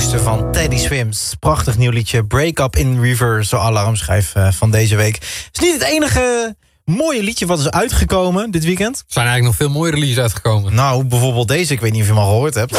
nieuwste van Teddy Swims. Prachtig nieuw liedje, Break Up in Reverse, alarmschijf van deze week. Het is niet het enige mooie liedje wat is uitgekomen dit weekend. Er zijn eigenlijk nog veel mooie releases uitgekomen. Nou, bijvoorbeeld deze, ik weet niet of je hem al gehoord hebt.